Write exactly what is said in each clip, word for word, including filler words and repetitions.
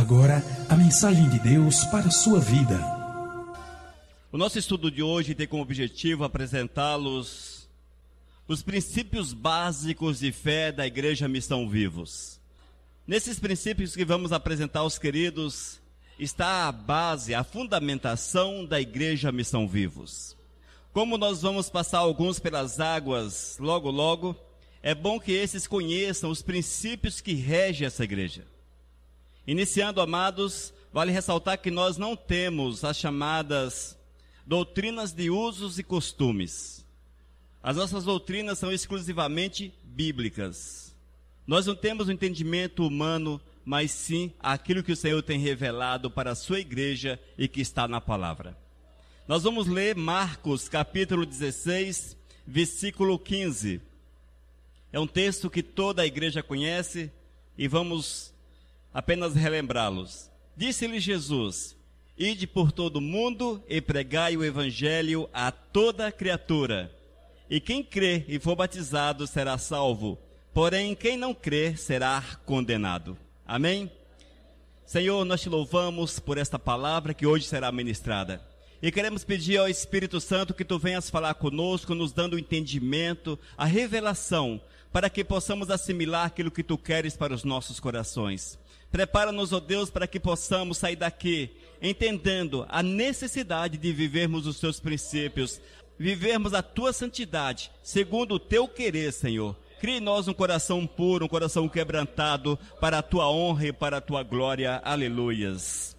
agora a mensagem de Deus para a sua vida. O nosso estudo de hoje tem como objetivo apresentá-los os princípios básicos de fé da Igreja Missão Vivos. Nesses princípios que vamos apresentar aos queridos, está a base, a fundamentação da Igreja Missão Vivos. Como nós vamos passar alguns pelas águas logo logo, é bom que esses conheçam os princípios que regem essa igreja. Iniciando, amados, vale ressaltar que nós não temos as chamadas doutrinas de usos e costumes. As nossas doutrinas são exclusivamente bíblicas. Nós não temos o entendimento humano, mas sim aquilo que o Senhor tem revelado para a sua igreja e que está na palavra. Nós vamos ler Marcos capítulo dezesseis, versículo quinze. É um texto que toda a igreja conhece e vamos apenas relembrá-los. Disse-lhe Jesus: ide por todo o mundo e pregai o evangelho a toda criatura. E quem crer e for batizado será salvo, porém quem não crer será condenado. Amém? Senhor, nós te louvamos por esta palavra que hoje será ministrada. E queremos pedir ao Espírito Santo que tu venhas falar conosco, nos dando o entendimento, a revelação, para que possamos assimilar aquilo que tu queres para os nossos corações. Prepara-nos, ó Deus, para que possamos sair daqui entendendo a necessidade de vivermos os teus princípios, vivermos a tua santidade, segundo o teu querer, Senhor. Crie em nós um coração puro, um coração quebrantado, para a tua honra e para a tua glória. Aleluias.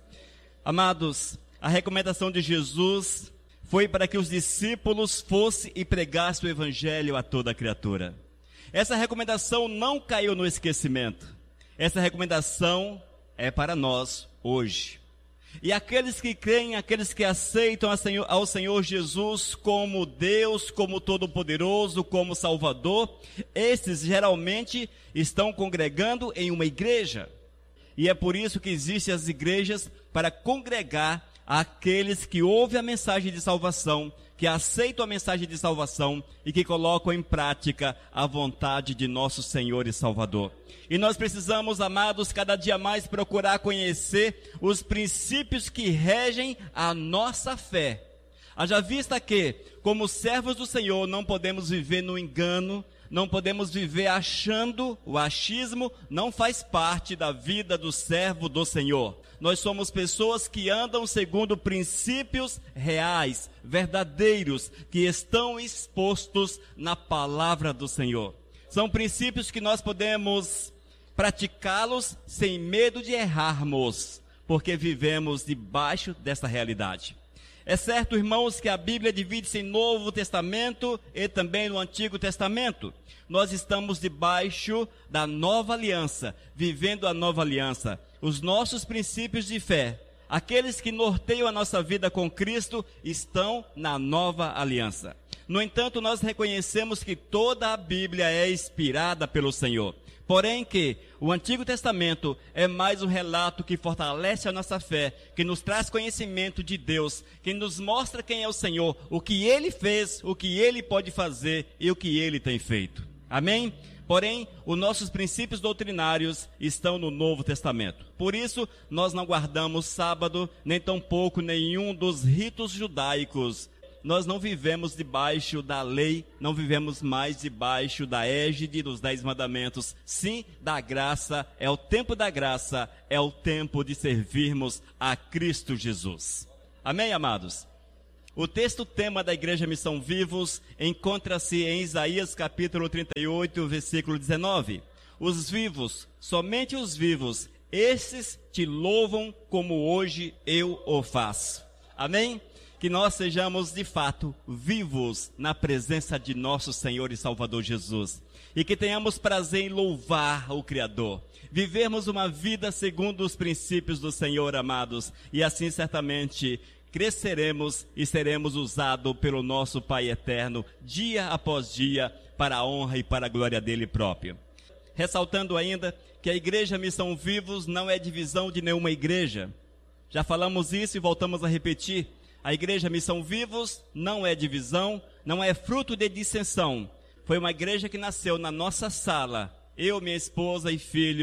Amados, a recomendação de Jesus foi para que os discípulos fossem e pregassem o evangelho a toda criatura. Essa recomendação não caiu no esquecimento. Essa recomendação é para nós hoje. E aqueles que creem, aqueles que aceitam ao Senhor Jesus como Deus, como Todo-Poderoso, como Salvador, esses geralmente estão congregando em uma igreja. E é por isso que existem as igrejas, para congregar aqueles que ouvem a mensagem de salvação, que aceitam a mensagem de salvação e que colocam em prática a vontade de nosso Senhor e Salvador. E nós precisamos, amados, cada dia mais procurar conhecer os princípios que regem a nossa fé. Haja vista que, como servos do Senhor, não podemos viver no engano, não podemos viver achando, o achismo não faz parte da vida do servo do Senhor. Nós somos pessoas que andam segundo princípios reais, verdadeiros, que estão expostos na palavra do Senhor. São princípios que nós podemos praticá-los sem medo de errarmos, porque vivemos debaixo dessa realidade. É certo, irmãos, que a Bíblia divide-se em Novo Testamento e também no Antigo Testamento. Nós estamos debaixo da nova aliança, vivendo a nova aliança. Os nossos princípios de fé, aqueles que norteiam a nossa vida com Cristo, estão na nova aliança. No entanto, nós reconhecemos que toda a Bíblia é inspirada pelo Senhor. Porém que o Antigo Testamento é mais um relato que fortalece a nossa fé, que nos traz conhecimento de Deus, que nos mostra quem é o Senhor, o que Ele fez, o que Ele pode fazer e o que Ele tem feito. Amém? Porém, os nossos princípios doutrinários estão no Novo Testamento. Por isso, nós não guardamos sábado, nem tampouco nenhum dos ritos judaicos. Nós não vivemos debaixo da lei, não vivemos mais debaixo da égide dos dez mandamentos. Sim, da graça, é o tempo da graça, é o tempo de servirmos a Cristo Jesus. Amém, amados? O texto tema da Igreja Missão Vivos encontra-se em Isaías capítulo trinta e oito, versículo dezenove. Os vivos, somente os vivos, esses te louvam como hoje eu o faço. Amém? Que nós sejamos de fato vivos na presença de nosso Senhor e Salvador Jesus. E que tenhamos prazer em louvar o Criador. Vivermos uma vida segundo os princípios do Senhor, amados. E assim certamente cresceremos e seremos usados pelo nosso Pai Eterno, dia após dia, para a honra e para a glória dele próprio. Ressaltando ainda que a Igreja Missão Vivos não é divisão de nenhuma igreja. Já falamos isso e voltamos a repetir. A Igreja Missão Vivos não é divisão, não é fruto de dissensão. Foi uma igreja que nasceu na nossa sala, eu, minha esposa e filhos,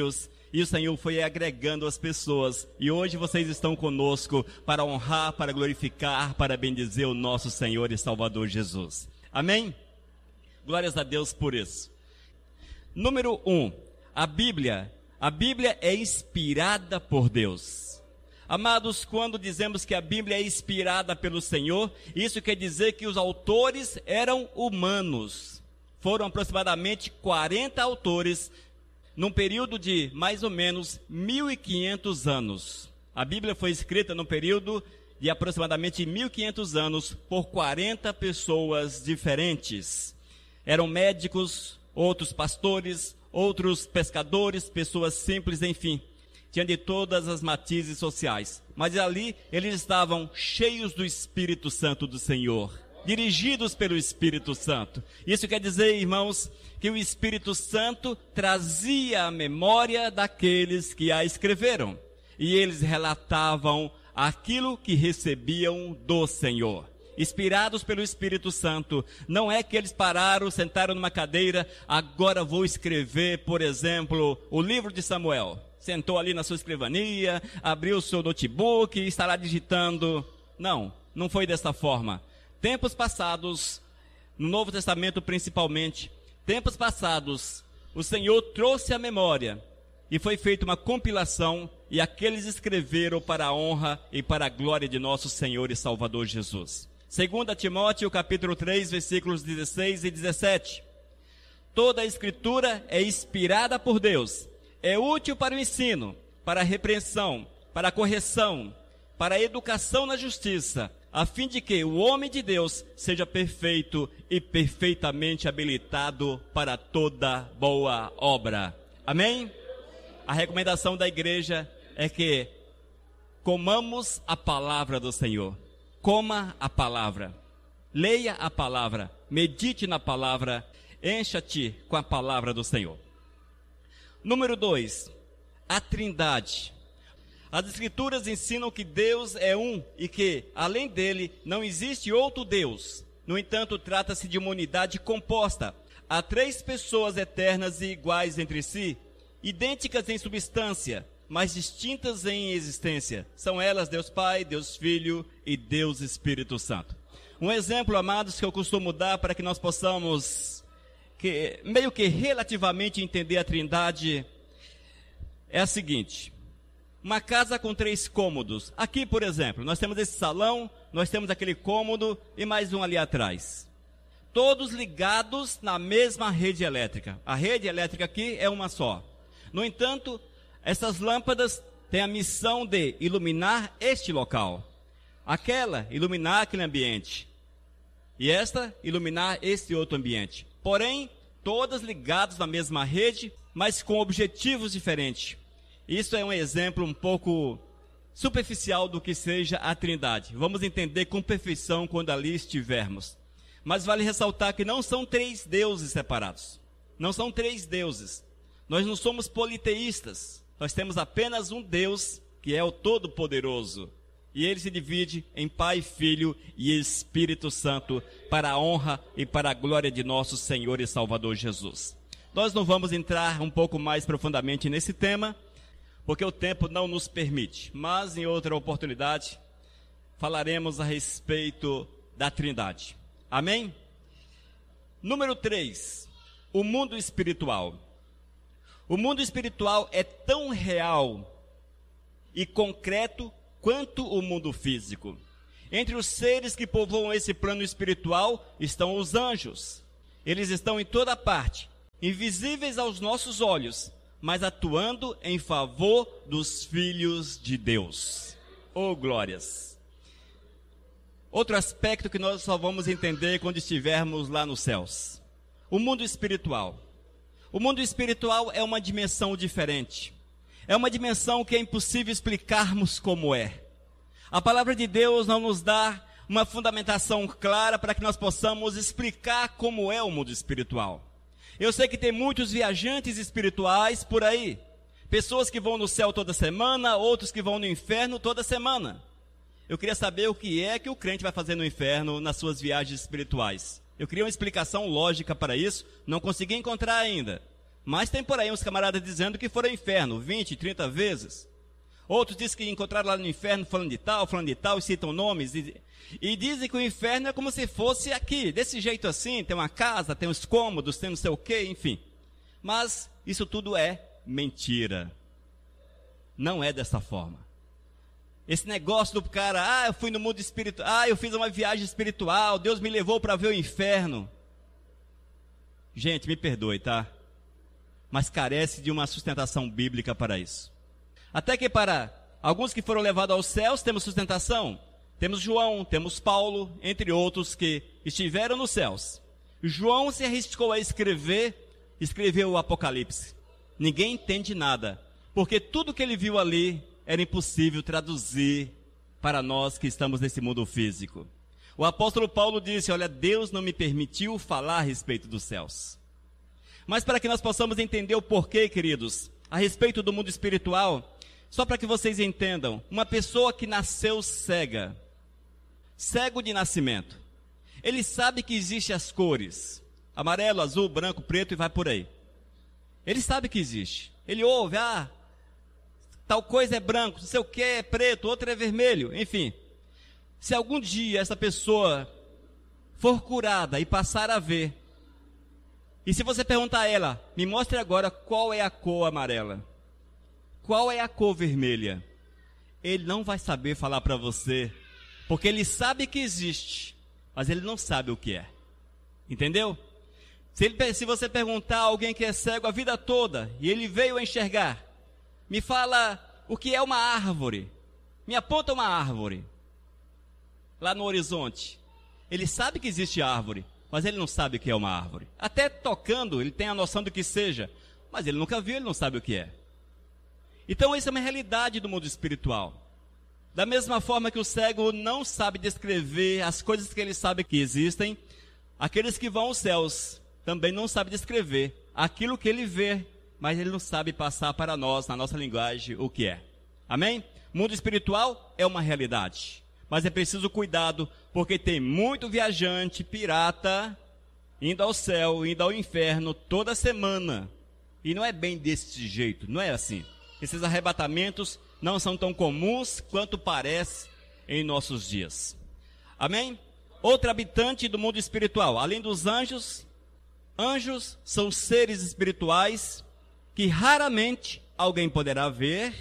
E o Senhor foi agregando as pessoas. E hoje vocês estão conosco para honrar, para glorificar, para bendizer o nosso Senhor e Salvador Jesus. Amém? Glórias a Deus por isso. Número um, a Bíblia. A Bíblia é inspirada por Deus. Amados, quando dizemos que a Bíblia é inspirada pelo Senhor, isso quer dizer que os autores eram humanos. Foram aproximadamente quarenta autores, num período de mais ou menos mil e quinhentos anos. A Bíblia foi escrita num período de aproximadamente mil e quinhentos anos por quarenta pessoas diferentes. Eram médicos, outros pastores, outros pescadores, pessoas simples, enfim. Tinha de todas as matizes sociais. Mas ali eles estavam cheios do Espírito Santo do Senhor, dirigidos pelo Espírito Santo. Isso quer dizer, irmãos, que o Espírito Santo trazia a memória daqueles que a escreveram. E eles relatavam aquilo que recebiam do Senhor. Inspirados pelo Espírito Santo. Não é que eles pararam, sentaram numa cadeira, agora vou escrever, por exemplo, o livro de Samuel. Sentou ali na sua escrivania, abriu o seu notebook e está lá digitando. Não, não foi dessa forma. Tempos passados, no Novo Testamento principalmente, tempos passados, o Senhor trouxe a memória e foi feita uma compilação e aqueles escreveram para a honra e para a glória de nosso Senhor e Salvador Jesus. Segunda Timóteo, capítulo três, versículos dezesseis e dezessete. Toda a Escritura é inspirada por Deus, é útil para o ensino, para a repreensão, para a correção, para a educação na justiça, a fim de que o homem de Deus seja perfeito e perfeitamente habilitado para toda boa obra. Amém? A recomendação da igreja é que comamos a palavra do Senhor. Coma a palavra. Leia a palavra. Medite na palavra. Encha-te com a palavra do Senhor. Número dois. A Trindade. As Escrituras ensinam que Deus é um e que, além dele, não existe outro Deus. No entanto, trata-se de uma unidade composta. Há três pessoas eternas e iguais entre si, idênticas em substância, mas distintas em existência. São elas Deus Pai, Deus Filho e Deus Espírito Santo. Um exemplo, amados, que eu costumo dar para que nós possamos, que, meio que relativamente entender a Trindade, é a seguinte. Uma casa com três cômodos. Aqui, por exemplo, nós temos esse salão, nós temos aquele cômodo e mais um ali atrás. Todos ligados na mesma rede elétrica. A rede elétrica aqui é uma só. No entanto, essas lâmpadas têm a missão de iluminar este local. Aquela, iluminar aquele ambiente. E esta, iluminar este outro ambiente. Porém, todas ligadas na mesma rede, mas com objetivos diferentes. Isso é um exemplo um pouco superficial do que seja a Trindade. Vamos entender com perfeição quando ali estivermos. Mas vale ressaltar que não são três deuses separados. Não são três deuses. Nós não somos politeístas. Nós temos apenas um Deus, que é o Todo-Poderoso. E ele se divide em Pai, Filho e Espírito Santo, para a honra e para a glória de nosso Senhor e Salvador Jesus. Nós não vamos entrar um pouco mais profundamente nesse tema, porque o tempo não nos permite. Mas em outra oportunidade, falaremos a respeito da Trindade. Amém? Número três. O mundo espiritual. O mundo espiritual é tão real e concreto quanto o mundo físico. Entre os seres que povoam esse plano espiritual estão os anjos. Eles estão em toda parte, invisíveis aos nossos olhos, mas atuando em favor dos filhos de Deus. Oh, glórias! Outro aspecto que nós só vamos entender quando estivermos lá nos céus. O mundo espiritual. O mundo espiritual é uma dimensão diferente. É uma dimensão que é impossível explicarmos como é. A palavra de Deus não nos dá uma fundamentação clara para que nós possamos explicar como é o mundo espiritual. Eu sei que tem muitos viajantes espirituais por aí. Pessoas que vão no céu toda semana, outros que vão no inferno toda semana. Eu queria saber o que é que o crente vai fazer no inferno nas suas viagens espirituais. Eu queria uma explicação lógica para isso, não consegui encontrar ainda. Mas tem por aí uns camaradas dizendo que foram ao inferno vinte, trinta vezes. Outros dizem que encontraram lá no inferno falando de tal, falando de tal, e citam nomes. E, e dizem que o inferno é como se fosse aqui, desse jeito assim, tem uma casa, tem uns cômodos, tem não sei o quê, enfim. Mas isso tudo é mentira. Não é dessa forma. Esse negócio do cara, ah, eu fui no mundo espiritual, ah, eu fiz uma viagem espiritual, Deus me levou para ver o inferno. Gente, me perdoe, tá? Mas carece de uma sustentação bíblica para isso. Até que para alguns que foram levados aos céus, temos sustentação. Temos João, temos Paulo, entre outros que estiveram nos céus. João se arriscou a escrever, escreveu o Apocalipse. Ninguém entende nada, porque tudo que ele viu ali era impossível traduzir para nós que estamos nesse mundo físico. O apóstolo Paulo disse, olha, Deus não me permitiu falar a respeito dos céus. Mas para que nós possamos entender o porquê, queridos, a respeito do mundo espiritual, só para que vocês entendam, uma pessoa que nasceu cega, cego de nascimento, ele sabe que existem as cores, amarelo, azul, branco, preto e vai por aí. Ele sabe que existe. Ele ouve, ah, tal coisa é branco, não sei o que é preto, outro é vermelho, enfim. Se algum dia essa pessoa for curada e passar a ver, e se você perguntar a ela, me mostre agora qual é a cor amarela, qual é a cor vermelha, ele não vai saber falar para você, porque ele sabe que existe, mas ele não sabe o que é. Entendeu? Se, ele, se você perguntar a alguém que é cego a vida toda, e ele veio a enxergar, me fala o que é uma árvore, me aponta uma árvore, lá no horizonte. Ele sabe que existe árvore, mas ele não sabe o que é uma árvore. Até tocando, ele tem a noção do que seja, mas ele nunca viu, ele não sabe o que é. Então isso é uma realidade do mundo espiritual. Da mesma forma que o cego não sabe descrever as coisas que ele sabe que existem, aqueles que vão aos céus também não sabem descrever aquilo que ele vê, mas ele não sabe passar para nós, na nossa linguagem, o que é. Amém? Mundo espiritual é uma realidade, mas é preciso cuidado, porque tem muito viajante, pirata, indo ao céu, indo ao inferno toda semana. E não é bem desse jeito, não é assim. Esses arrebatamentos não são tão comuns quanto parece em nossos dias. Amém? Outro habitante do mundo espiritual, além dos anjos, anjos são seres espirituais que raramente alguém poderá ver.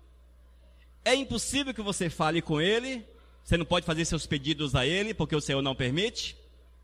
É impossível que você fale com ele, você não pode fazer seus pedidos a ele, porque o Senhor não permite.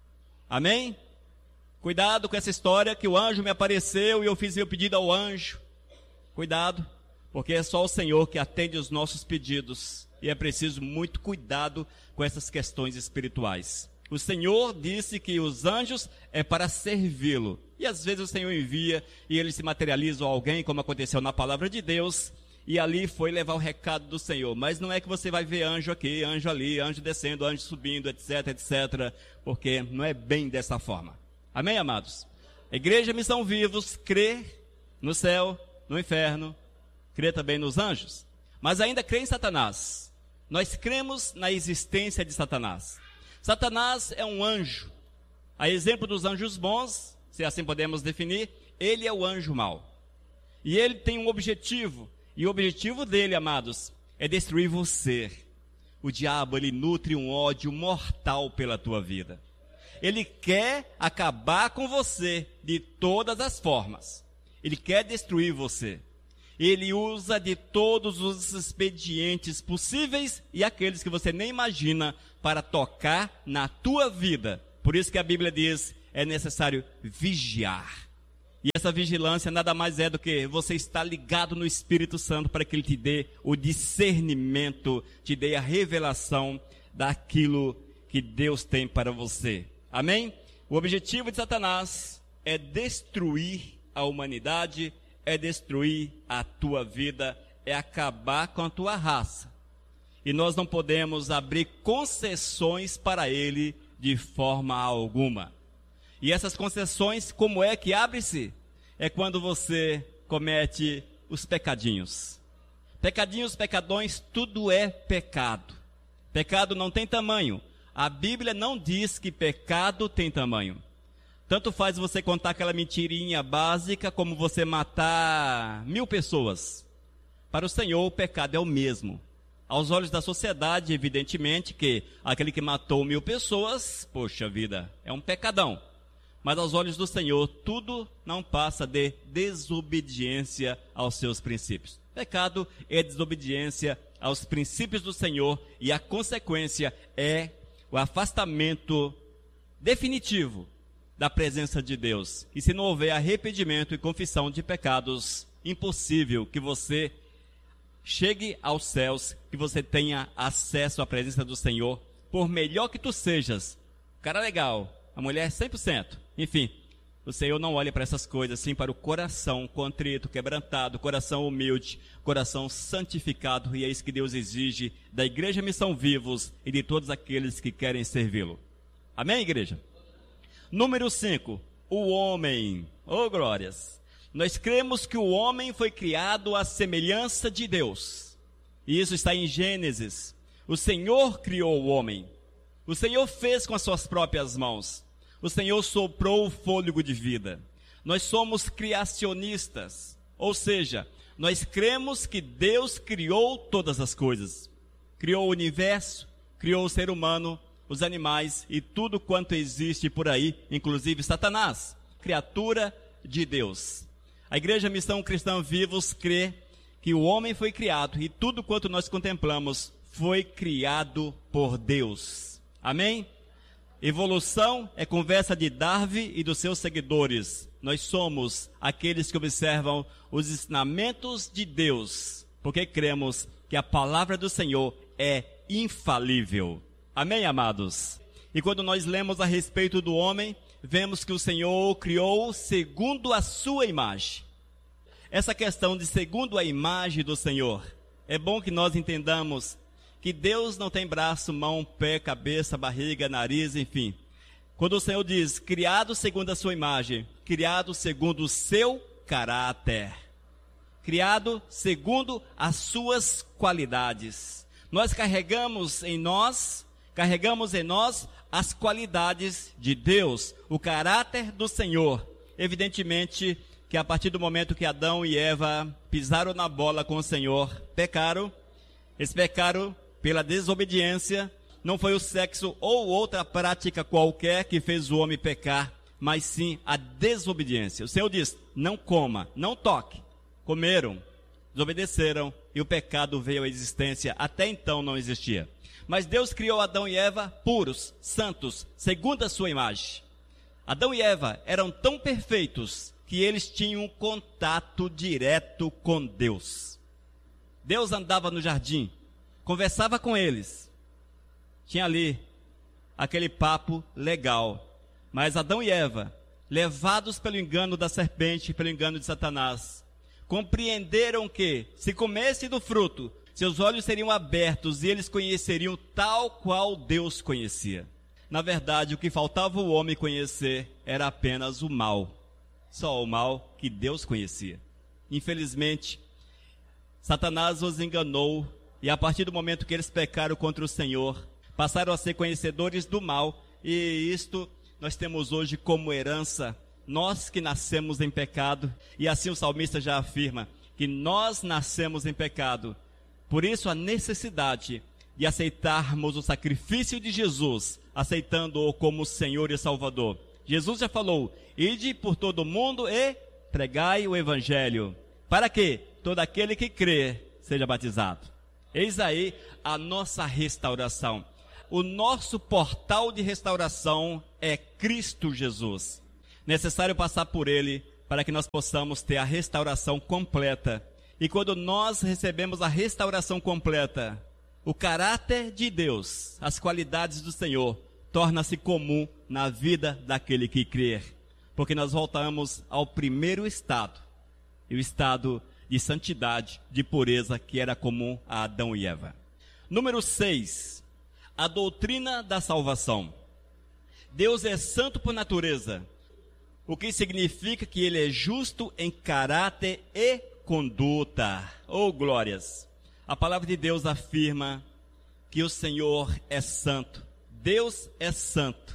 Amém? Cuidado com essa história que o anjo me apareceu e eu fiz meu pedido ao anjo. Cuidado, porque é só o Senhor que atende os nossos pedidos. E é preciso muito cuidado com essas questões espirituais. O Senhor disse que os anjos é para servi-lo. E às vezes o Senhor envia e ele se materializa a alguém, como aconteceu na palavra de Deus. E ali foi levar o recado do Senhor. Mas não é que você vai ver anjo aqui, anjo ali, anjo descendo, anjo subindo, etc, etcétera. Porque não é bem dessa forma. Amém, amados? A Igreja Missão Vivos crê no céu, no inferno, crê também nos anjos, mas ainda crê em Satanás. Nós cremos na existência de Satanás. Satanás é um anjo. A exemplo dos anjos bons, se assim podemos definir, ele é o anjo mau. E ele tem um objetivo, e o objetivo dele, amados, é destruir você. O diabo, ele nutre um ódio mortal pela tua vida. Ele quer acabar com você de todas as formas. Ele quer destruir você. Ele usa de todos os expedientes possíveis e aqueles que você nem imagina para tocar na tua vida. Por isso que a Bíblia diz, é necessário vigiar. E essa vigilância nada mais é do que você estar ligado no Espírito Santo para que ele te dê o discernimento, te dê a revelação daquilo que Deus tem para você. Amém? O objetivo de Satanás é destruir a humanidade, é destruir a tua vida, é acabar com a tua raça. E nós não podemos abrir concessões para ele de forma alguma. E essas concessões, como é que abre-se? É quando você comete os pecadinhos. Pecadinhos, pecadões, tudo é pecado. Pecado não tem tamanho. A Bíblia não diz que pecado tem tamanho. Tanto faz você contar aquela mentirinha básica como você matar mil pessoas. Para o Senhor, o pecado é o mesmo. Aos olhos da sociedade, evidentemente, que aquele que matou mil pessoas, poxa vida, é um pecadão. Mas aos olhos do Senhor, tudo não passa de desobediência aos seus princípios. Pecado é desobediência aos princípios do Senhor e a consequência é o afastamento definitivo da presença de Deus. E se não houver arrependimento e confissão de pecados, impossível que você chegue aos céus, que você tenha acesso à presença do Senhor, por melhor que tu sejas. Cara legal, a mulher cem por cento. Enfim, o Senhor não olha para essas coisas, sim para o coração contrito, quebrantado, coração humilde, coração santificado. E é isso que Deus exige da Igreja Missão Vivos e de todos aqueles que querem servi-lo. Amém, igreja? Número cinco, o homem. Oh, glórias! Nós cremos que o homem foi criado à semelhança de Deus. E isso está em Gênesis. O Senhor criou o homem. O Senhor fez com as suas próprias mãos. O Senhor soprou o fôlego de vida. Nós somos criacionistas. Ou seja, nós cremos que Deus criou todas as coisas. Criou o universo, criou o ser humano, os animais e tudo quanto existe por aí, inclusive Satanás, criatura de Deus. A Igreja Missão Cristã Vivos crê que o homem foi criado e tudo quanto nós contemplamos foi criado por Deus. Amém? Evolução é conversa de Darwin e dos seus seguidores. Nós somos aqueles que observam os ensinamentos de Deus, porque cremos que a palavra do Senhor é infalível. Amém, amados? E quando nós lemos a respeito do homem, vemos que o Senhor o criou segundo a sua imagem. Essa questão de segundo a imagem do Senhor, é bom que nós entendamos que Deus não tem braço, mão, pé, cabeça, barriga, nariz, enfim. Quando o Senhor diz, criado segundo a sua imagem, criado segundo o seu caráter, criado segundo as suas qualidades. Nós carregamos em nós, carregamos em nós as qualidades de Deus, o caráter do Senhor. Evidentemente que a partir do momento que Adão e Eva pisaram na bola com o Senhor, pecaram, eles pecaram pela desobediência. Não foi o sexo ou outra prática qualquer que fez o homem pecar, mas sim a desobediência. O Senhor diz, não coma, não toque. Comeram, desobedeceram e o pecado veio à existência. Até então não existia. Mas Deus criou Adão e Eva puros, santos, segundo a sua imagem. Adão e Eva eram tão perfeitos que eles tinham um contato direto com Deus. Deus andava no jardim, conversava com eles. Tinha ali aquele papo legal. Mas Adão e Eva, levados pelo engano da serpente, pelo engano de Satanás, compreenderam que, se comessem do fruto, seus olhos seriam abertos e eles conheceriam tal qual Deus conhecia. Na verdade, o que faltava o homem conhecer era apenas o mal. Só o mal que Deus conhecia. Infelizmente, Satanás os enganou e a partir do momento que eles pecaram contra o Senhor, passaram a ser conhecedores do mal, e isto nós temos hoje como herança, nós que nascemos em pecado, e assim o salmista já afirma, que nós nascemos em pecado. Por isso a necessidade de aceitarmos o sacrifício de Jesus, aceitando-o como Senhor e Salvador. Jesus já falou, ide por todo o mundo e pregai o Evangelho, para que todo aquele que crê seja batizado. Eis aí a nossa restauração. O nosso portal de restauração é Cristo Jesus. Necessário passar por Ele para que nós possamos ter a restauração completa. E quando nós recebemos a restauração completa, o caráter de Deus, as qualidades do Senhor, torna-se comum na vida daquele que crer. Porque nós voltamos ao primeiro estado, o estado de santidade, de pureza, que era comum a Adão e Eva. Número seis. A doutrina da salvação. Deus é santo por natureza, o que significa que Ele é justo em caráter e conduta. Oh, glórias! A palavra de Deus afirma que o Senhor é santo. Deus é santo.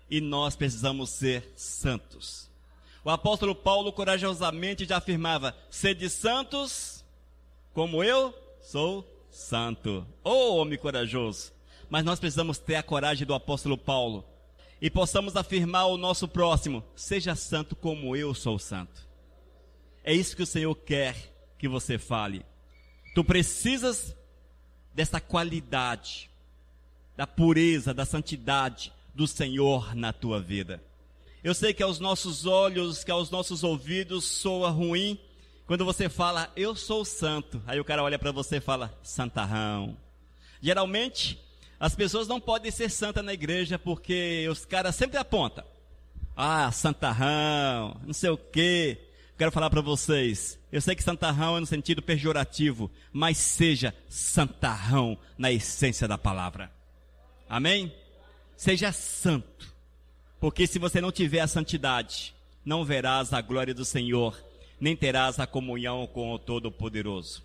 e nós precisamos ser santos. O apóstolo Paulo corajosamente já afirmava: sede santos, como eu sou santo. Oh, homem corajoso! Mas nós precisamos ter a coragem do apóstolo Paulo e possamos afirmar ao nosso próximo: seja santo como eu sou santo. É isso que o Senhor quer que você fale. Tu precisas dessa qualidade, da pureza, da santidade do Senhor na tua vida. Eu sei que aos nossos olhos, que aos nossos ouvidos soa ruim quando você fala: eu sou santo. Aí o cara olha para você e fala: santarrão. Geralmente as pessoas não podem ser santas na igreja porque os caras sempre apontam: ah, santarrão, não sei o quê. Quero falar para vocês, eu sei que santarrão é no sentido pejorativo, mas seja santarrão na essência da palavra. Amém? Seja santo, porque se você não tiver a santidade, não verás a glória do Senhor, nem terás a comunhão com o Todo-Poderoso.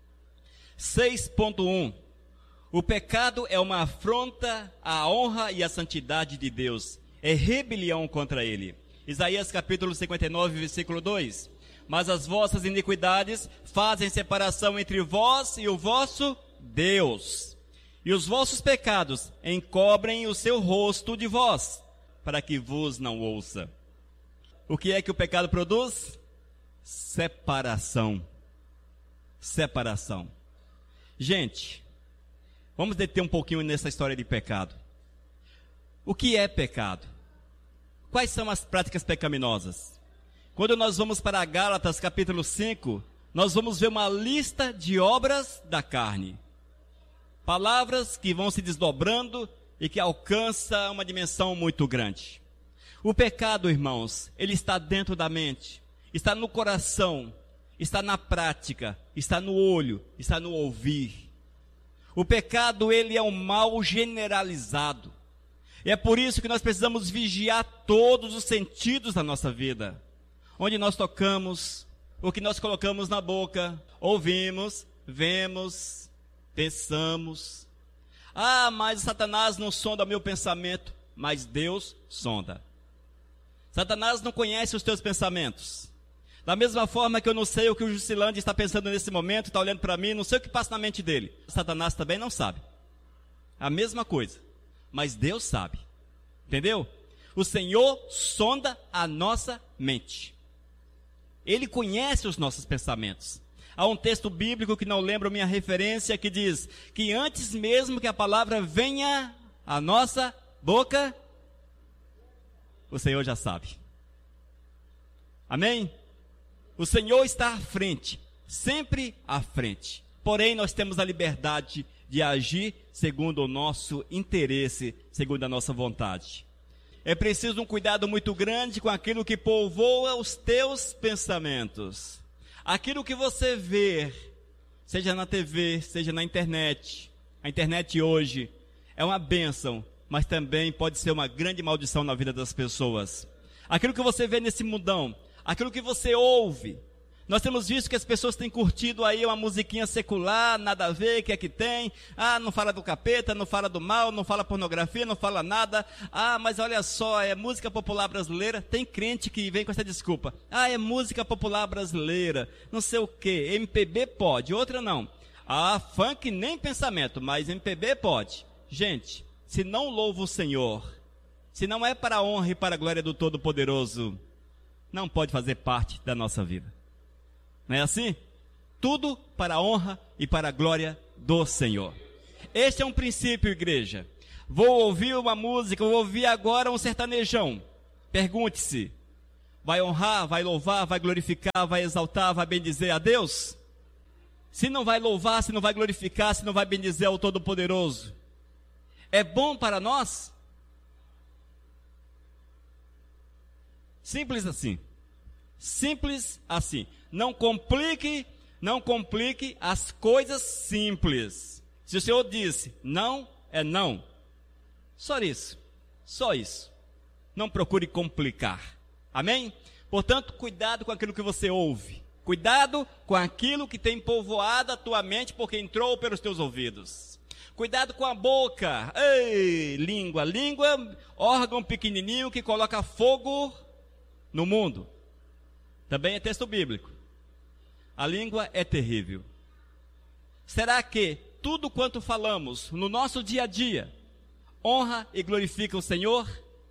seis ponto um. O pecado é uma afronta à honra e à santidade de Deus. É rebelião contra ele. Isaías capítulo cinquenta e nove, versículo dois. Mas as vossas iniquidades fazem separação entre vós e o vosso Deus. E os vossos pecados encobrem o seu rosto de vós, para que vos não ouça. O que é que o pecado produz? Separação. Separação. Gente, vamos deter um pouquinho nessa história de pecado. O que é pecado? Quais são as práticas pecaminosas? Quando nós vamos para Gálatas capítulo cinco, nós vamos ver uma lista de obras da carne. Palavras que vão se desdobrando e que alcançam uma dimensão muito grande. O pecado, irmãos, ele está dentro da mente, está no coração, está na prática, está no olho, está no ouvir. O pecado, ele é um mal generalizado. E é por isso que nós precisamos vigiar todos os sentidos da nossa vida. Onde nós tocamos, o que nós colocamos na boca, ouvimos, vemos, pensamos. Ah, mas Satanás não sonda o meu pensamento, mas Deus sonda. Satanás não conhece os teus pensamentos. Da mesma forma que eu não sei o que o Jusilândia está pensando nesse momento, está olhando para mim, não sei o que passa na mente dele. Satanás também não sabe. A mesma coisa. Mas Deus sabe. Entendeu? O Senhor sonda a nossa mente. Ele conhece os nossos pensamentos. Há um texto bíblico que não lembro minha referência, que diz que antes mesmo que a palavra venha à nossa boca, o Senhor já sabe. Amém? O Senhor está à frente, sempre à frente. Porém, nós temos a liberdade de agir segundo o nosso interesse, segundo a nossa vontade. É preciso um cuidado muito grande com aquilo que povoa os teus pensamentos. Aquilo que você vê, seja na T V, seja na internet. A internet hoje é uma bênção, mas também pode ser uma grande maldição na vida das pessoas. Aquilo que você vê nesse mundão, aquilo que você ouve. Nós temos visto que as pessoas têm curtido aí uma musiquinha secular, nada a ver, o que é que tem? Ah, não fala do capeta, não fala do mal, não fala pornografia, não fala nada. Ah, mas olha só, é música popular brasileira. Tem crente que vem com essa desculpa. Ah, é música popular brasileira, não sei o que. M P B pode, outra não. Ah, funk nem pensamento, mas M P B pode. Gente, se não louva o Senhor, se não é para a honra e para a glória do Todo-Poderoso, não pode fazer parte da nossa vida. Não é assim? Tudo para a honra e para a glória do Senhor. Este é um princípio, igreja. Vou ouvir uma música, vou ouvir agora um sertanejão. Pergunte-se, vai honrar, vai louvar, vai glorificar, vai exaltar, vai bendizer a Deus? Se não vai louvar, se não vai glorificar, se não vai bendizer ao Todo-Poderoso, é bom para nós? Simples assim. Simples assim. Não complique, não complique as coisas simples. Se o Senhor disse não, é não. Só isso. Só isso. Não procure complicar. Amém? Portanto, cuidado com aquilo que você ouve. Cuidado com aquilo que tem povoado a tua mente porque entrou pelos teus ouvidos. Cuidado com a boca. Ei, língua. Língua, órgão pequenininho que coloca fogo no mundo. Também é texto bíblico. A língua é terrível. Será que tudo quanto falamos no nosso dia a dia honra e glorifica o Senhor?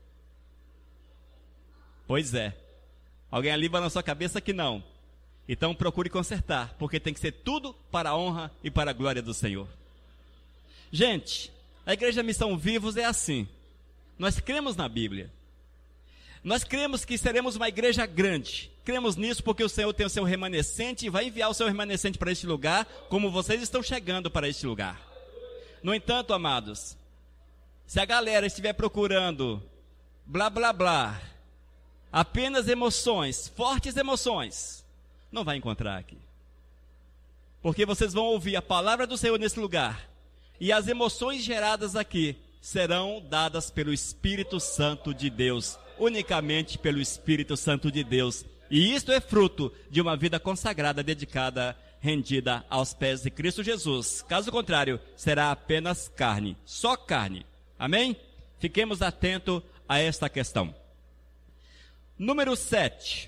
Pois é. Alguém ali balançou a cabeça que não. Então procure consertar, porque tem que ser tudo para a honra e para a glória do Senhor. Gente, a Igreja Missão Vivos é assim. Nós cremos na Bíblia. Nós cremos que seremos uma igreja grande. Cremos nisso porque o Senhor tem o seu remanescente e vai enviar o seu remanescente para este lugar, como vocês estão chegando para este lugar. No entanto, amados, se a galera estiver procurando blá blá blá, apenas emoções, fortes emoções, não vai encontrar aqui. Porque vocês vão ouvir a palavra do Senhor nesse lugar. E as emoções geradas aqui serão dadas pelo Espírito Santo de Deus. Unicamente pelo Espírito Santo de Deus. E isto é fruto de uma vida consagrada, dedicada, rendida aos pés de Cristo Jesus. Caso contrário, será apenas carne. Só carne. Amém? Fiquemos atentos a esta questão. Número sete.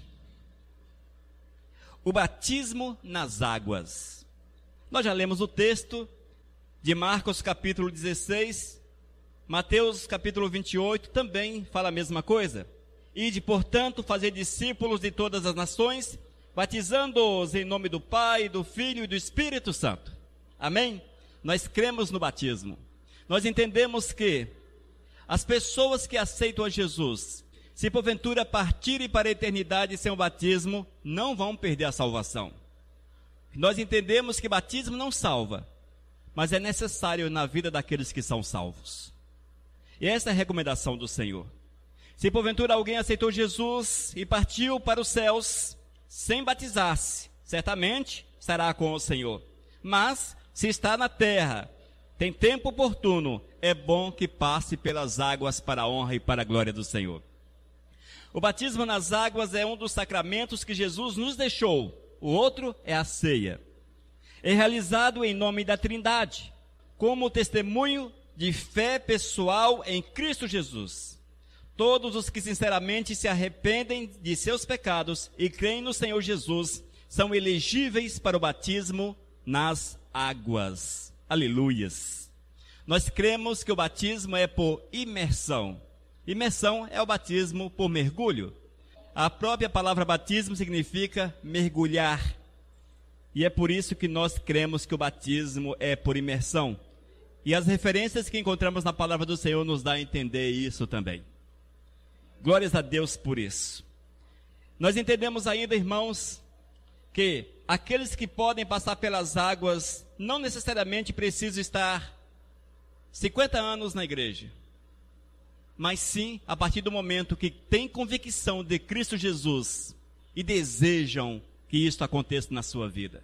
O batismo nas águas. Nós já lemos o texto de Marcos capítulo dezesseis, Mateus capítulo vinte e oito, também fala a mesma coisa. Ide, portanto, fazer discípulos de todas as nações, batizando-os em nome do Pai, do Filho e do Espírito Santo. Amém? Nós cremos no batismo. Nós entendemos que as pessoas que aceitam a Jesus, se porventura partirem para a eternidade sem o batismo, não vão perder a salvação. Nós entendemos que batismo não salva, mas é necessário na vida daqueles que são salvos. E essa é a recomendação do Senhor. Se porventura alguém aceitou Jesus e partiu para os céus sem batizar-se, certamente estará com o Senhor. Mas, se está na terra, tem tempo oportuno, é bom que passe pelas águas para a honra e para a glória do Senhor. O batismo nas águas é um dos sacramentos que Jesus nos deixou. O outro é a ceia. É realizado em nome da Trindade, como testemunho de fé pessoal em Cristo Jesus. Todos os que sinceramente se arrependem de seus pecados e creem no Senhor Jesus são elegíveis para o batismo nas águas. Aleluias! Nós cremos que o batismo é por imersão. Imersão é o batismo por mergulho. A própria palavra batismo significa mergulhar. E é por isso que nós cremos que o batismo é por imersão. E as referências que encontramos na palavra do Senhor nos dá a entender isso também. Glórias a Deus por isso. Nós entendemos ainda, irmãos, que aqueles que podem passar pelas águas não necessariamente precisam estar cinquenta anos na igreja. Mas sim, a partir do momento que têm convicção de Cristo Jesus e desejam que isso aconteça na sua vida.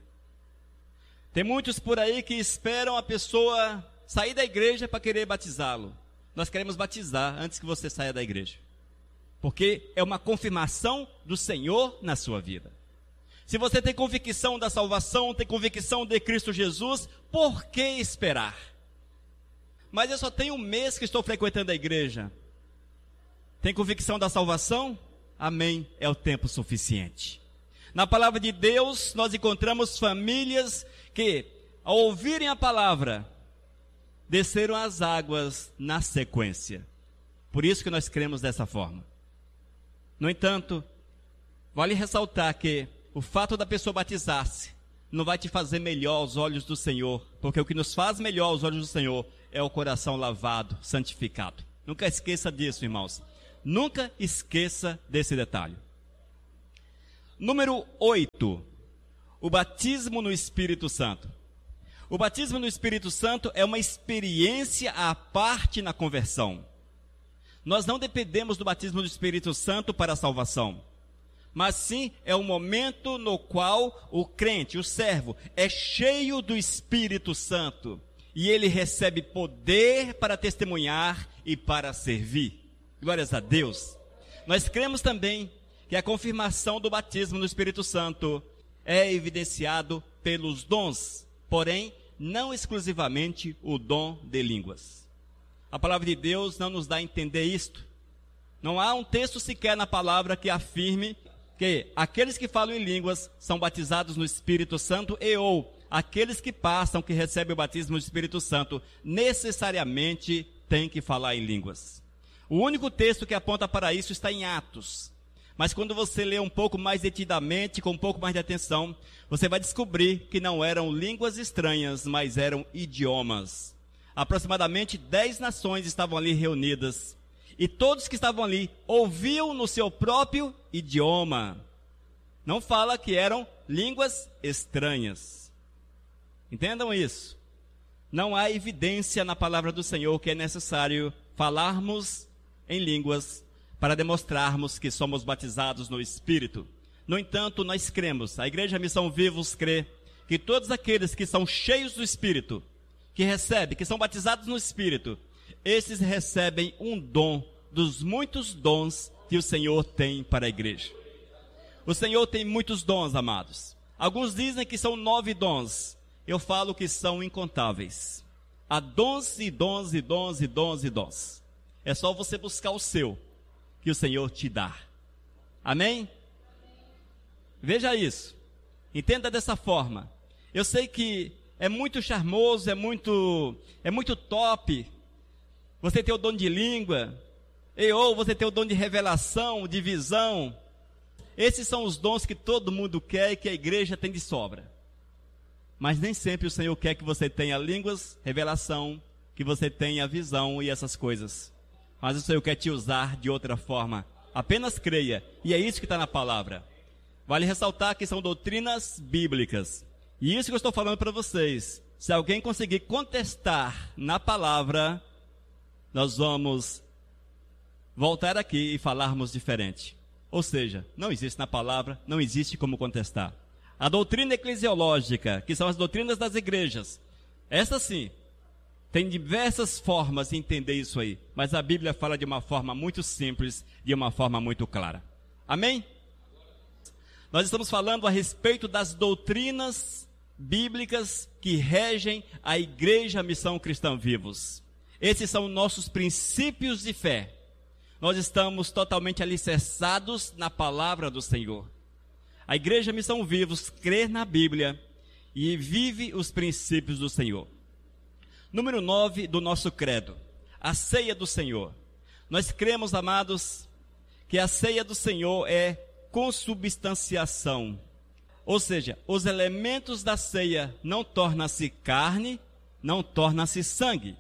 Tem muitos por aí que esperam a pessoa sair da igreja para querer batizá-lo. Nós queremos batizar antes que você saia da igreja. Porque é uma confirmação do Senhor na sua vida. Se você tem convicção da salvação, tem convicção de Cristo Jesus, por que esperar? Mas eu só tenho um mês que estou frequentando a igreja. Tem convicção da salvação? Amém, é o tempo suficiente. Na palavra de Deus, nós encontramos famílias que, ao ouvirem a palavra, desceram as águas na sequência. Por isso que nós cremos dessa forma. No entanto, vale ressaltar que o fato da pessoa batizar-se não vai te fazer melhor aos olhos do Senhor, porque o que nos faz melhor aos olhos do Senhor é o coração lavado, santificado. Nunca esqueça disso, irmãos. Nunca esqueça desse detalhe. Número oito. O batismo no Espírito Santo. O batismo no Espírito Santo é uma experiência à parte na conversão. Nós não dependemos do batismo do Espírito Santo para a salvação, mas sim é o momento no qual o crente, o servo, é cheio do Espírito Santo e ele recebe poder para testemunhar e para servir. Glórias a Deus. Nós cremos também que a confirmação do batismo no Espírito Santo é evidenciado pelos dons, porém não exclusivamente o dom de línguas. A palavra de Deus não nos dá a entender isto. Não há um texto sequer na palavra que afirme que aqueles que falam em línguas são batizados no Espírito Santo e ou aqueles que passam, que recebem o batismo do Espírito Santo, necessariamente têm que falar em línguas. O único texto que aponta para isso está em Atos. Mas quando você lê um pouco mais detidamente, com um pouco mais de atenção, você vai descobrir que não eram línguas estranhas, mas eram idiomas. Aproximadamente dez nações estavam ali reunidas. E todos que estavam ali ouviam no seu próprio idioma. Não fala que eram línguas estranhas. Entendam isso. Não há evidência na palavra do Senhor que é necessário falarmos em línguas para demonstrarmos que somos batizados no Espírito. No entanto, nós cremos, a Igreja Missão Vivos crê, que todos aqueles que são cheios do Espírito, que recebem, que são batizados no Espírito, esses recebem um dom dos muitos dons que o Senhor tem para a igreja. O Senhor tem muitos dons, amados. Alguns dizem que são nove dons. Eu falo que são incontáveis. Há dons e dons e dons e dons e dons. É só você buscar o seu, que o Senhor te dá. Amém? Veja isso. Entenda dessa forma. Eu sei que é muito charmoso, é muito, é muito top você ter o dom de língua, e ou você ter o dom de revelação, de visão. Esses são os dons que todo mundo quer e que a igreja tem de sobra. Mas nem sempre o Senhor quer que você tenha línguas, revelação, que você tenha visão e essas coisas. Mas o Senhor quer te usar de outra forma. Apenas creia, e é isso que está na palavra. Vale ressaltar que são doutrinas bíblicas. E isso que eu estou falando para vocês. Se alguém conseguir contestar na palavra, nós vamos voltar aqui e falarmos diferente. Ou seja, não existe na palavra, não existe como contestar. A doutrina eclesiológica, que são as doutrinas das igrejas, essa sim, tem diversas formas de entender isso aí. Mas a Bíblia fala de uma forma muito simples, de uma forma muito clara. Amém? Nós estamos falando a respeito das doutrinas bíblicas que regem a Igreja Missão Cristã Vivos. Esses são nossos princípios de fé. Nós estamos totalmente alicerçados na palavra do Senhor. A Igreja Missão Vivos crê na Bíblia e vive os princípios do Senhor. Número nove do nosso credo, a ceia do Senhor. Nós cremos, amados, que a ceia do Senhor é consubstanciação. Ou seja, os elementos da ceia não tornam-se carne, não tornam-se sangue.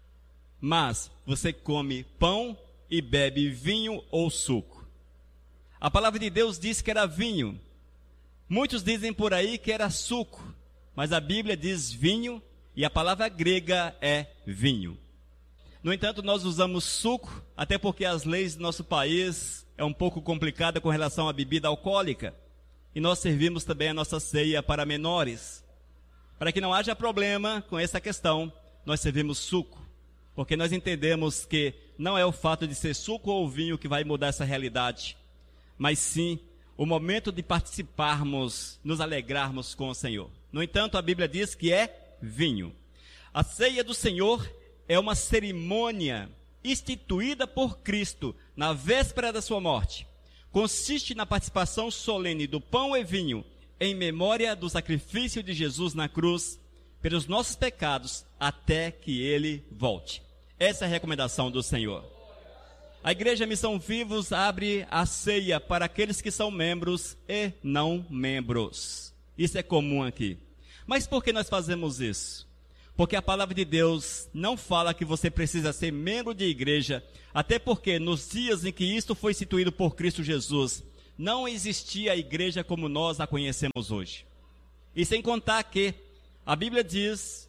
Mas você come pão e bebe vinho ou suco. A palavra de Deus diz que era vinho. Muitos dizem por aí que era suco, mas a Bíblia diz vinho e a palavra grega é vinho. No entanto, nós usamos suco, até porque as leis do nosso país é um pouco complicada com relação à bebida alcoólica. E nós servimos também a nossa ceia para menores. Para que não haja problema com essa questão, nós servimos suco. Porque nós entendemos que não é o fato de ser suco ou vinho que vai mudar essa realidade, mas sim o momento de participarmos, nos alegrarmos com o Senhor. No entanto, a Bíblia diz que é vinho. A ceia do Senhor é uma cerimônia instituída por Cristo na véspera da sua morte. Consiste na participação solene do pão e vinho em memória do sacrifício de Jesus na cruz pelos nossos pecados até que ele volte. Essa é a recomendação do Senhor. A Igreja Missão Vivos abre a ceia para aqueles que são membros e não membros. Isso é comum aqui. Mas por que nós fazemos isso? Porque a palavra de Deus não fala que você precisa ser membro de igreja, até porque nos dias em que isto foi instituído por Cristo Jesus, não existia a igreja como nós a conhecemos hoje. E sem contar que a Bíblia diz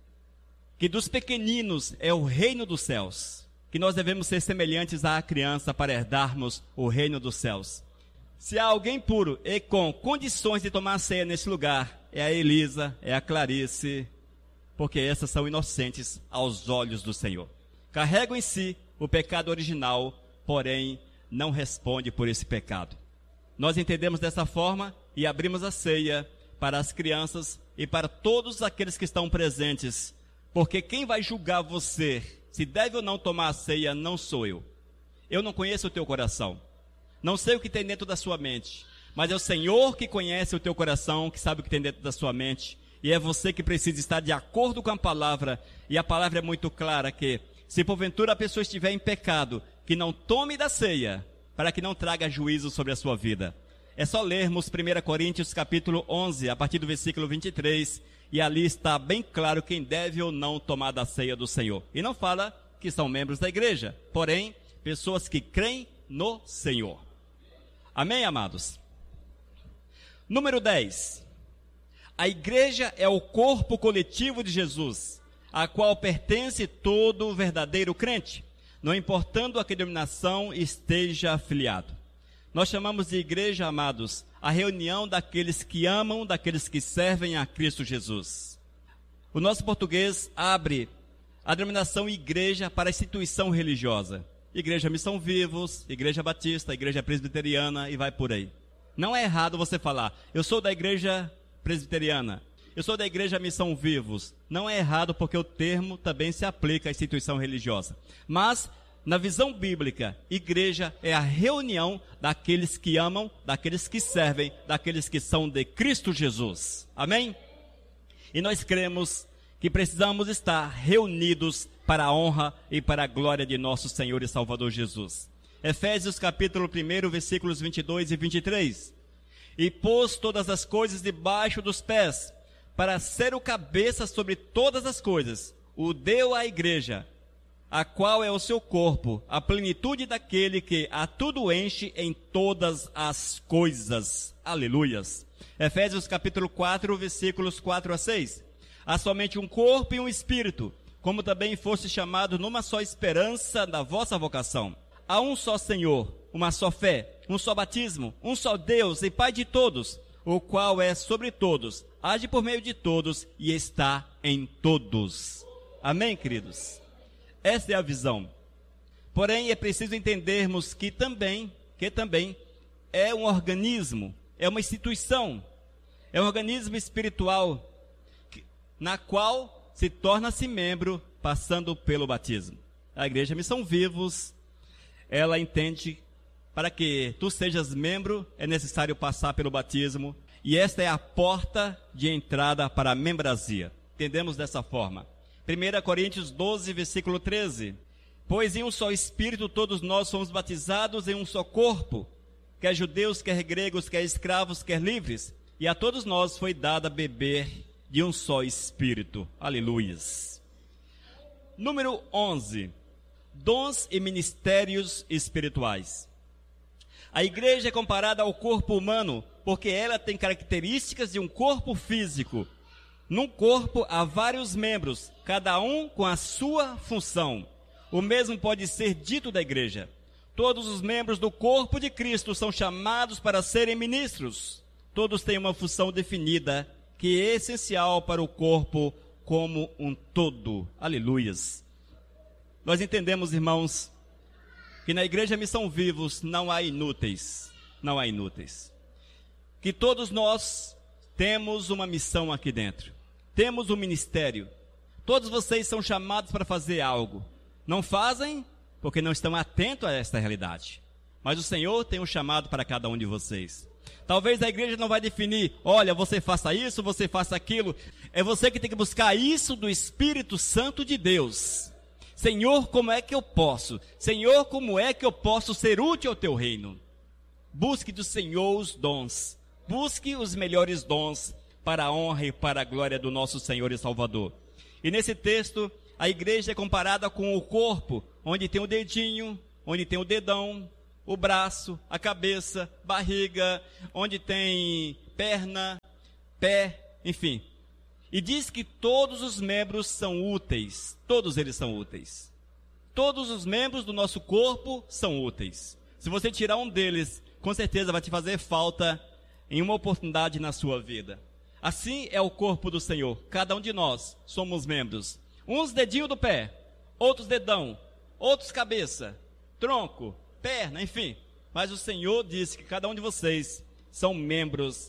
que dos pequeninos é o reino dos céus, que nós devemos ser semelhantes à criança para herdarmos o reino dos céus. Se há alguém puro e com condições de tomar a ceia nesse lugar, é a Elisa, é a Clarice, porque essas são inocentes aos olhos do Senhor. Carregam em si o pecado original, porém não responde por esse pecado. Nós entendemos dessa forma e abrimos a ceia para as crianças e para todos aqueles que estão presentes, porque quem vai julgar você se deve ou não tomar a ceia não sou eu. Eu não conheço o teu coração, não sei o que tem dentro da sua mente, mas é o Senhor que conhece o teu coração, que sabe o que tem dentro da sua mente, e é você que precisa estar de acordo com a palavra, e a palavra é muito clara que, se porventura a pessoa estiver em pecado, que não tome da ceia, para que não traga juízo sobre a sua vida. É só lermos primeira Coríntios capítulo onze, a partir do versículo vinte e três, e ali está bem claro quem deve ou não tomar da ceia do Senhor. E não fala que são membros da igreja, porém, pessoas que creem no Senhor. Amém, amados? Número dez. A igreja é o corpo coletivo de Jesus, a qual pertence todo verdadeiro crente, não importando a que denominação esteja afiliado. Nós chamamos de igreja, amados, a reunião daqueles que amam, daqueles que servem a Cristo Jesus. O nosso português abre a denominação igreja para a instituição religiosa. Igreja Missão Vivos, Igreja Batista, Igreja Presbiteriana e vai por aí. Não é errado você falar, eu sou da Igreja Presbiteriana, eu sou da Igreja Missão Vivos. Não é errado porque o termo também se aplica à instituição religiosa. Mas, na visão bíblica, igreja é a reunião daqueles que amam, daqueles que servem, daqueles que são de Cristo Jesus. Amém? E nós cremos que precisamos estar reunidos para a honra e para a glória de nosso Senhor e Salvador Jesus. Efésios capítulo um, versículos vinte e dois e vinte e três. E pôs todas as coisas debaixo dos pés, para ser o cabeça sobre todas as coisas, o deu à igreja, a qual é o seu corpo, a plenitude daquele que a tudo enche em todas as coisas. Aleluias. Efésios capítulo quatro, versículos quatro a seis. Há somente um corpo e um espírito, como também foste chamado numa só esperança da vossa vocação. Há um só Senhor, uma só fé, um só batismo, um só Deus e Pai de todos, o qual é sobre todos, age por meio de todos e está em todos. Amém, queridos? Essa é a visão. Porém, é preciso entendermos que também, que também é um organismo, é uma instituição, é um organismo espiritual, que, na qual se torna-se membro passando pelo batismo. A Igreja Missão Vivos, ela entende para que tu sejas membro, é necessário passar pelo batismo, e esta é a porta de entrada para a membrazia. Entendemos dessa forma. primeira Coríntios doze, versículo treze. Pois em um só Espírito todos nós fomos batizados em um só corpo, quer judeus, quer gregos, quer escravos, quer livres, e a todos nós foi dado a beber de um só Espírito. Aleluias. Número onze. Dons e ministérios espirituais. A igreja é comparada ao corpo humano, porque ela tem características de um corpo físico. Num corpo há vários membros, cada um com a sua função. O mesmo pode ser dito da igreja. Todos os membros do corpo de Cristo são chamados para serem ministros. Todos têm uma função definida, que é essencial para o corpo como um todo. Aleluias. Nós entendemos, irmãos, que na Igreja Missão Vivos não há inúteis. Não há inúteis. Que todos nós temos uma missão aqui dentro. Temos um ministério. Todos vocês são chamados para fazer algo. Não fazem porque não estão atentos a esta realidade. Mas o Senhor tem um chamado para cada um de vocês. Talvez a igreja não vai definir, olha, você faça isso, você faça aquilo. É você que tem que buscar isso do Espírito Santo de Deus. Senhor, como é que eu posso? Senhor, como é que eu posso ser útil ao teu reino? Busque do Senhor os dons. Busque os melhores dons para a honra e para a glória do nosso Senhor e Salvador. E nesse texto, a igreja é comparada com o corpo, onde tem o dedinho, onde tem o dedão, o braço, a cabeça, barriga, onde tem perna, pé, enfim. E diz que todos os membros são úteis, todos eles são úteis. Todos os membros do nosso corpo são úteis. Se você tirar um deles, com certeza vai te fazer falta em uma oportunidade na sua vida. Assim é o corpo do Senhor. Cada um de nós somos membros. Uns dedinho do pé, outros dedão, outros cabeça, tronco, perna, enfim. Mas o Senhor disse que cada um de vocês são membros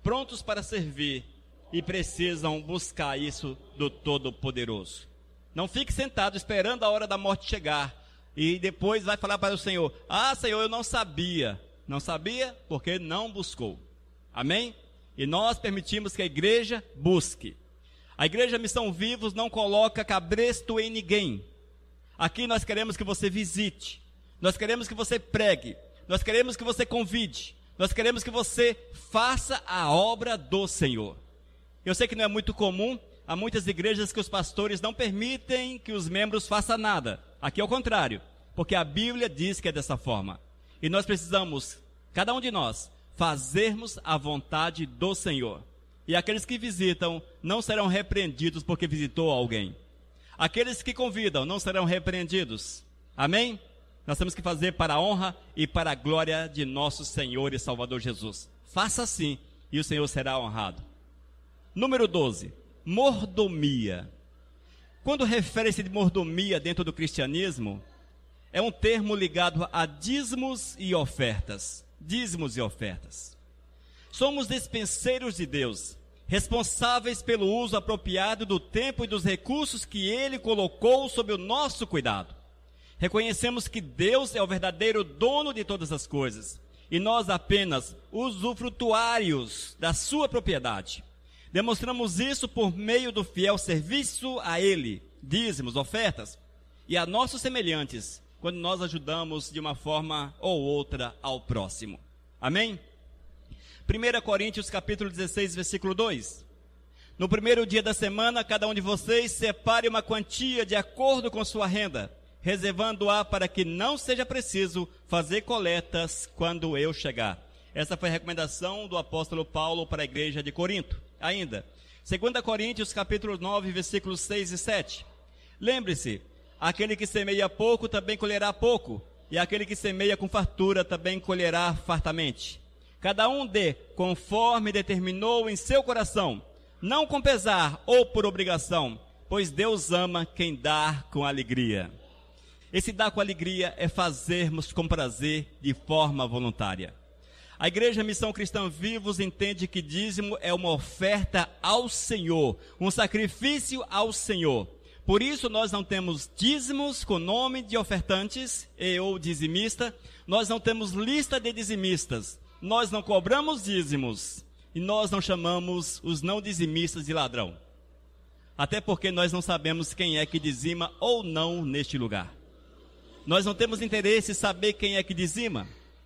prontos para servir e precisam buscar isso do Todo-Poderoso. Não fique sentado esperando a hora da morte chegar e depois vai falar para o Senhor: ah, Senhor, eu não sabia. Não sabia porque não buscou. Amém? E nós permitimos que a igreja busque. A Igreja Missão Vivos não coloca cabresto em ninguém. Aqui nós queremos que você visite, nós queremos que você pregue, nós queremos que você convide, nós queremos que você faça a obra do Senhor. Eu sei que não é muito comum, há muitas igrejas que os pastores não permitem que os membros façam nada. Aqui é o contrário, porque a Bíblia diz que é dessa forma. E nós precisamos, cada um de nós, fazermos a vontade do Senhor. E aqueles que visitam não serão repreendidos porque visitou alguém. Aqueles que convidam não serão repreendidos. Amém? Nós temos que fazer para a honra e para a glória de nosso Senhor e Salvador Jesus. Faça assim e o Senhor será honrado. Número doze, mordomia. Quando refere-se de mordomia dentro do cristianismo, é um termo ligado a dízimos e ofertas. Dízimos e ofertas. Somos despenseiros de Deus, responsáveis pelo uso apropriado do tempo e dos recursos que Ele colocou sob o nosso cuidado. Reconhecemos que Deus é o verdadeiro dono de todas as coisas, e nós apenas usufrutuários da sua propriedade. Demonstramos isso por meio do fiel serviço a Ele, dízimos, ofertas, e a nossos semelhantes, quando nós ajudamos de uma forma ou outra ao próximo. Amém? primeira Coríntios capítulo dezesseis, versículo dois. No primeiro dia da semana, cada um de vocês separe uma quantia de acordo com sua renda, reservando-a para que não seja preciso fazer coletas quando eu chegar. Essa foi a recomendação do apóstolo Paulo para a igreja de Corinto. Ainda, segunda Coríntios capítulo nove, versículos seis e sete. Lembre-se, aquele que semeia pouco também colherá pouco, e aquele que semeia com fartura também colherá fartamente. Cada um dê conforme determinou em seu coração, não com pesar ou por obrigação, pois Deus ama quem dá com alegria. Esse dar com alegria é fazermos com prazer de forma voluntária. A Igreja Missão Cristã Vivos entende que dízimo é uma oferta ao Senhor, um sacrifício ao Senhor. Por isso nós não temos dízimos com nome de ofertantes e ou dizimista, nós não temos lista de dizimistas, nós não cobramos dízimos e nós não chamamos os não dizimistas de ladrão. Até porque nós não sabemos quem é que dizima ou não neste lugar. Nós não temos interesse em saber quem é que dizima.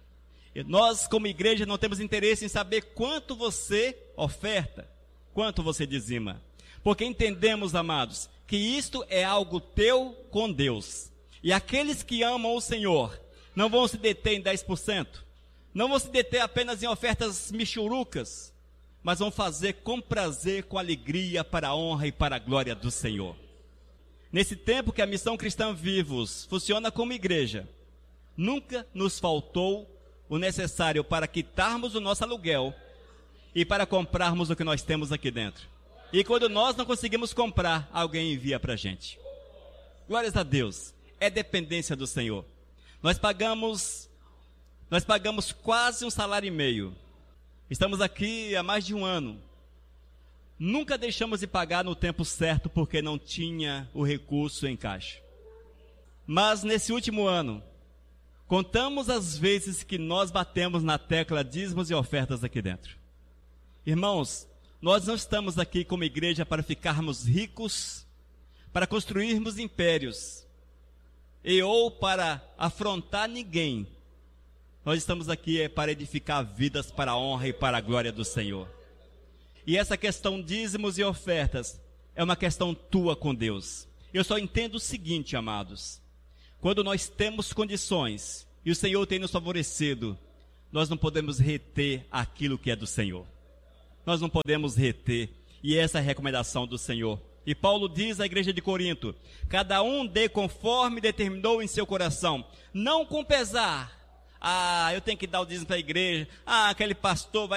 Nós, como igreja, não temos interesse em saber quanto você oferta, quanto você dizima. Porque entendemos, amados, que isto é algo teu com Deus. E aqueles que amam o Senhor não vão se deter em dez por cento, não vão se deter apenas em ofertas michurucas, mas vão fazer com prazer, com alegria, para a honra e para a glória do Senhor. Nesse tempo que a Missão Cristã Vivos funciona como igreja, nunca nos faltou o necessário para quitarmos o nosso aluguel e para comprarmos o que nós temos aqui dentro. E quando nós não conseguimos comprar, alguém envia para a gente. Glórias a Deus, é dependência do Senhor. Nós pagamos, nós pagamos quase um salário e meio. Estamos aqui há mais de um ano. Nunca deixamos de pagar no tempo certo porque não tinha o recurso em caixa. Mas nesse último ano, contamos as vezes que nós batemos na tecla dízimos e ofertas aqui dentro. Irmãos, nós não estamos aqui como igreja para ficarmos ricos, para construirmos impérios, e ou para afrontar ninguém. Nós estamos aqui para edificar vidas para a honra e para a glória do Senhor. E essa questão dízimos e ofertas é uma questão tua com Deus. Eu só entendo o seguinte, amados. Quando nós temos condições e o Senhor tem nos favorecido, nós não podemos reter aquilo que é do Senhor. Nós não podemos reter, e essa é a recomendação do Senhor. E Paulo diz à igreja de Corinto: cada um dê conforme determinou em seu coração, não com pesar. Ah, eu tenho que dar o dízimo para a igreja. Ah, aquele pastor vai